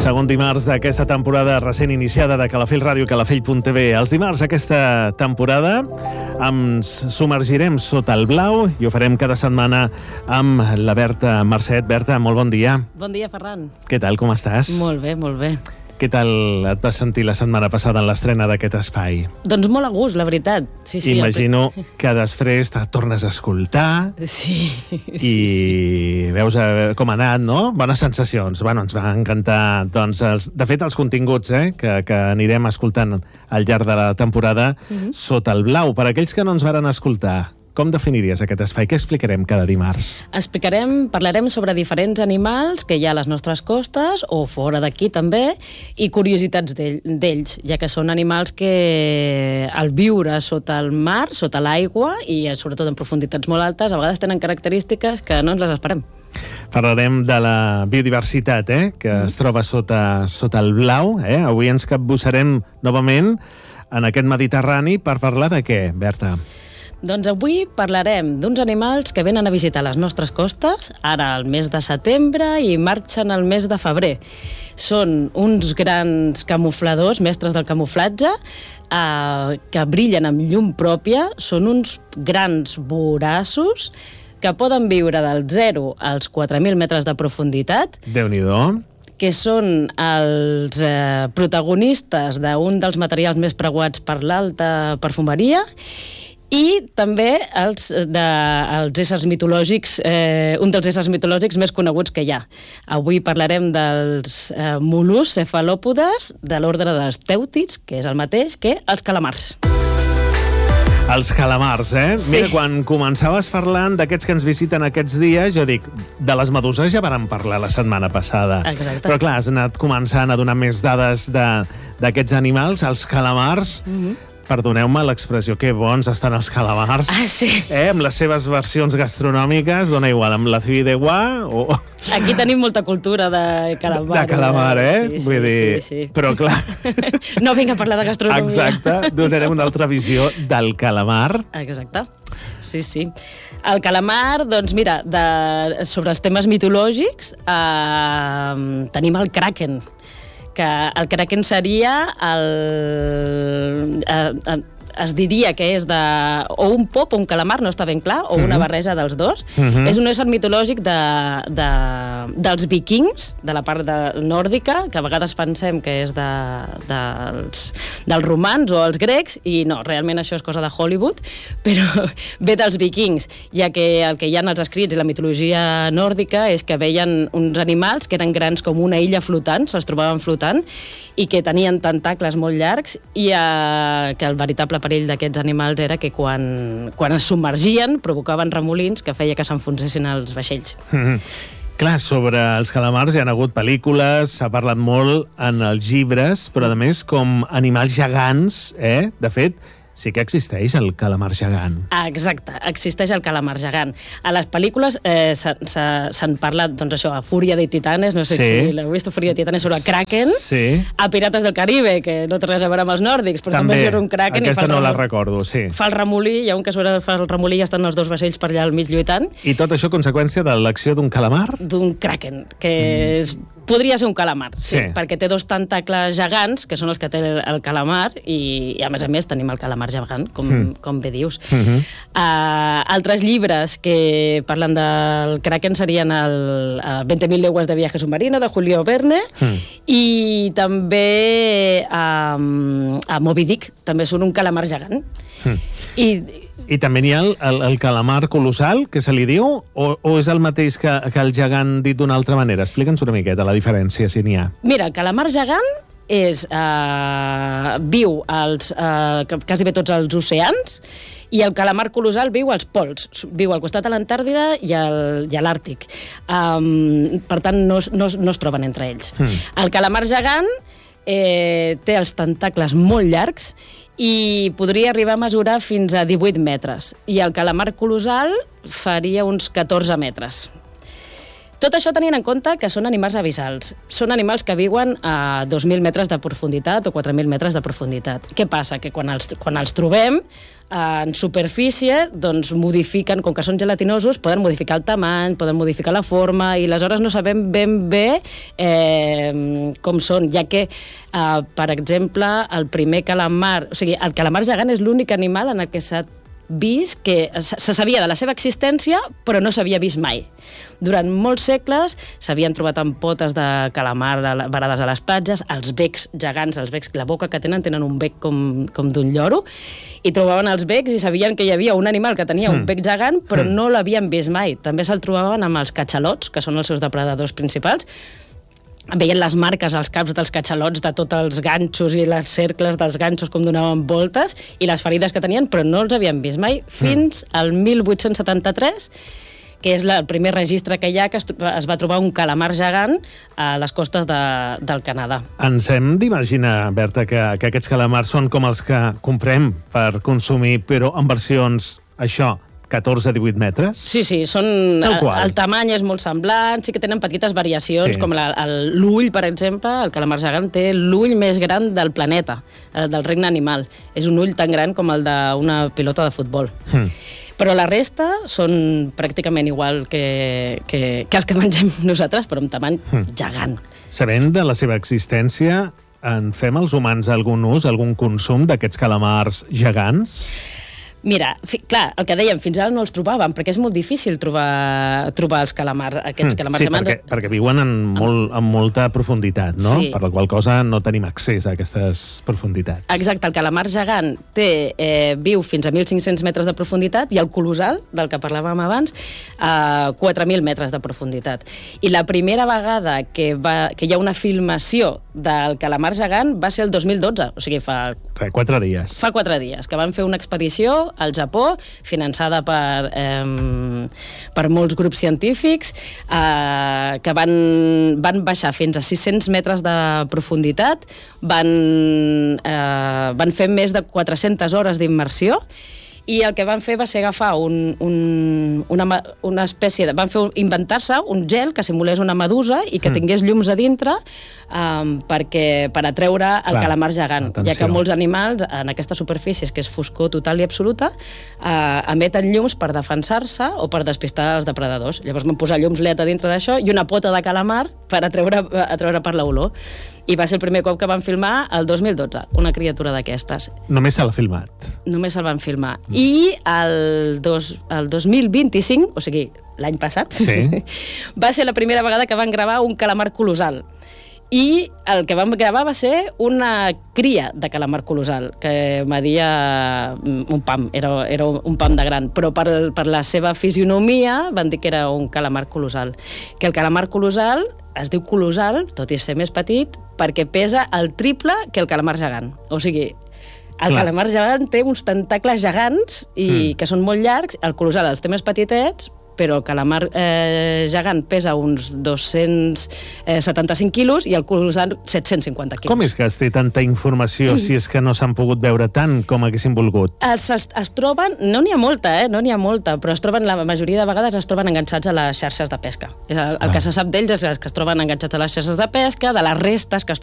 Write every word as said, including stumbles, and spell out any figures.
Segon dimarts d'aquesta temporada recent iniciada de Calafell Ràdio i Calafell punt t v. Els dimarts d'aquesta temporada ens submergirem sota el blau i ho farem cada setmana amb la Berta Marcet. Berta, molt bon dia. Bon dia, Ferran. Què tal, com estàs? Molt bé, molt bé. Què tal et vas sentir la setmana passada en l'estrena d'aquest espai? Doncs molt a gust, la veritat. Sí, sí, Imagino el... que després te tornes a escoltar sí, i sí, sí. veus com ha anat, no? Bones sensacions. Bueno, ens va encantar, doncs, els, de fet, els continguts eh, que, que anirem escoltant al llarg de la temporada uh-huh. sota el blau. Per aquells que no ens varen escoltar, com definiries aquest espai? Què explicarem cada dimarts? Explicarem, parlarem sobre diferents animals que hi ha a les nostres costes, o fora d'aquí també, i curiositats d'ells, ja que són animals que al viure sota el mar, sota l'aigua, i sobretot en profunditats molt altes, a vegades tenen característiques que no ens les esperem. Parlarem de la biodiversitat, eh? que mm. es troba sota, sota el blau. Eh? Avui ens capbussarem novament en aquest Mediterrani per parlar de què, Berta? Doncs avui parlarem d'uns animals que venen a visitar les nostres costes, ara al mes de setembre, i marxen al mes de febrer. Són uns grans camufladors, mestres del camuflatge, eh, que brillen amb llum pròpia, són uns grans voraços que poden viure del zero als quatre mil metres de profunditat. Déu-n'hi-do. Que són els eh, protagonistes d'un dels materials més preuats per l'alta perfumeria, i també els, de, els éssers mitològics, eh, un dels éssers mitològics més coneguts que hi ha. Avui parlarem dels eh, mol·luscs cefalòpodes de l'ordre dels tèutids, que és el mateix que els calamars. Els calamars, eh? Sí. Mira, quan començaves parlant d'aquests que ens visiten aquests dies, jo dic, de les meduses ja vàrem parlar la setmana passada. Exacte. Però clar, has anat començant a donar més dades d'aquests animals, els calamars. Mm-hmm. Perdoneu-me l'expressió, que bons estan els calamars. Ah, sí? Eh, amb les seves versions gastronòmiques, dona igual, amb la fideuà o... Aquí tenim molta cultura de calamar. De calamar, eh? Sí, sí, Vull dir, sí, sí. Però clar... No vinc a parlar de gastronomia. Exacte, donarem una altra visió del calamar. Exacte, sí, sí. El calamar, doncs mira, de, sobre els temes mitològics, eh, tenim el kraken, que el kraken seria el... Eh, eh, es diria que és de... o un pop o un calamar, no està ben clar, o una barreja dels dos. Uh-huh. És un ésser mitològic de, de, dels vikings, de la part de, nòrdica, que a vegades pensem que és de, dels, dels romans o els grecs, i no, realment això és cosa de Hollywood, però ve dels vikings, ja que el que hi ha en els escrits i la mitologia nòrdica és que veien uns animals que eren grans com una illa flotant, se'ls trobaven flotant, i que tenien tentacles molt llargs, i eh, que el veritable perill d'aquests animals era que quan, quan es submergien provocaven remolins que feia que s'enfonsessin els vaixells. Mm-hmm. Clar, sobre els calamars hi ha hagut pel·lícules, s'ha parlat molt en els llibres, però a més com animals gegants, eh? De fet, sí que existeix el calamar gegant. Ah, exacte, existeix el calamar gegant. A les pel·lícules eh, s'han parlat, doncs això, a Fúria de Titanes, no sé sí. si l'heu vist, Fúria de Titanes sobre el Kraken, sí. a Pirates del Caribe, que no té res a veure amb els nòrdics, però també, també surt un Kraken. Aquesta i fa no remolí. la recordo, sí. Fa el remolí, hi ha un que surt, fa el remolí i estan els dos vaixells per allà al mig lluitant. I tot això conseqüència de l'acció d'un calamar? D'un Kraken, que mm. és... podria ser un calamar, sí, sí, perquè té dos tentacles gegants, que són els que té el, el calamar, i, i a més a més tenim el calamar gegant, com, mm. com bé dius. Mm-hmm. Uh, altres llibres que parlen del Kraken serien el uh, veinte mil leguas de viaje submarino, de Julio Verne, mm. i també um, a Moby Dick també surt un calamar gegant. Mm. I... I també n'hi ha el, el, el calamar colossal, que se li diu, o, o és el mateix que, que el gegant dit d'una altra manera? Explica'ns una miqueta la diferència, si n'hi ha. Mira, el calamar gegant és, eh, viu als, eh, quasi bé tots els oceans, i el calamar colossal viu als pols, viu al costat de l'Antàrtida i, el, i a l'Àrtic. Um, per tant, no, no, no es troben entre ells. Mm. El calamar gegant eh, té els tentacles molt llargs i podria arribar a mesurar fins a divuit metres. I el calamar colossal faria uns catorze metres. Tot això tenint en compte que són animals abissals. Són animals que viuen a dos mil metres de profunditat o quatre mil metres de profunditat. Què passa? Que quan els, quan els trobem en superfície, doncs modifiquen, com que són gelatinosos, poden modificar el tamany, poden modificar la forma, i aleshores no sabem ben bé eh, com són, ja que, eh, per exemple, el primer calamar... O sigui, el calamar gegant és l'únic animal en el que s'ha vist que se sabia de la seva existència, però no s'havia vist mai. Durant molts segles s'havien trobat amb potes de calamar varades a les platges, els becs gegants, els becs, la boca que tenen, tenen un bec com, com d'un lloro, i trobaven els becs i sabien que hi havia un animal que tenia mm. un bec gegant, però mm. no l'havien vist mai. També se'l trobaven amb els catxalots, que són els seus depredadors principals. Veien les marques als caps dels catxalots de tots els ganxos i les cercles dels ganxos com donaven voltes i les ferides que tenien, però no els havien vist mai fins mm. al mil vuit-cents setanta-tres, que és el primer registre que hi ha, que es va trobar un calamar gegant a les costes de, del Canadà. Ens hem d'imaginar, Berta, que, que aquests calamars són com els que comprem per consumir, però en versions, això, catorze a divuit metres? Sí, sí, són, el, el tamany és molt semblant, sí que tenen petites variacions, sí. com l'ull, per exemple, el calamar gegant té l'ull més gran del planeta, del regne animal. És un ull tan gran com el d'una pilota de futbol. Mm. Però la resta són pràcticament igual que, que, que els que mengem nosaltres, però amb tamany mm. gegant. Sabent de la seva existència, en fem els humans algun ús, algun consum d'aquests calamars gegants? Mira, fi, clar, el que dèiem, fins ara no els trobàvem, perquè és molt difícil trobar, trobar els calamars, aquests mm, calamars sí, gegants. Perquè, perquè viuen en, molt, en molta profunditat, no? Sí. Per la qual cosa no tenim accés a aquestes profunditats. Exacte, el calamar gegant té, eh, viu fins a mil cinc-cents metres de profunditat i el colossal, del que parlàvem abans, a quatre mil metres de profunditat. I la primera vegada que, va, que hi ha una filmació del calamar gegant va ser el dos mil dotze, o sigui, fa... Re, quatre dies. Fa quatre dies, que van fer una expedició al Japó, finançada per, eh, per molts grups científics, eh, que van, van baixar fins a sis-cents metres de profunditat, van, eh, van fer més de quatre-centes hores d'immersió, i el que van fer va ser agafar un, un, una, una espècie de... Van fer inventar-se un gel que simulés una medusa i que tingués llums a dintre um, perquè, per atreure el Clar, calamar gegant, atenció. Ja que molts animals en aquestes superfícies, que és foscor total i absoluta, uh, emeten llums per defensar-se o per despistar els depredadors. Llavors van posar llums L E D a dintre d'això i una pota de calamar per atreure, atreure per l'olor. I va ser el primer cop que van filmar el dos mil dotze, una criatura d'aquestes. Només se l'ha filmat? Només se'l van filmar. Mm. I el, dos, el dos mil vint-i-cinc, o sigui, l'any passat, sí. va ser la primera vegada que van gravar un calamar colossal. I el que vam gravar va ser una cria de calamar colossal, que media un pam, era, era un pam de gran, però per, per la seva fisionomia van dir que era un calamar colossal. Que el calamar colossal es diu colossal, tot i ser més petit, perquè pesa el triple que el calamar gegant. O sigui, el Clar. calamar gegant té uns tentacles gegants i mm. que són molt llargs, el colossal els té més petitets, però el calamar eh, gegant pesa uns dos-cents setanta-cinc quilos i el colossal set-cents cinquanta quilos. Com és que es té tanta informació si és que no s'han pogut veure tant com haguessin volgut? Es, es, es troben, no n'hi ha molta, eh? no n'hi ha molta, però es troben, la majoria de vegades es troben enganxats a les xarxes de pesca. El, el ah. que se sap d'ells és que es troben enganxats a les xarxes de pesca, de les restes que es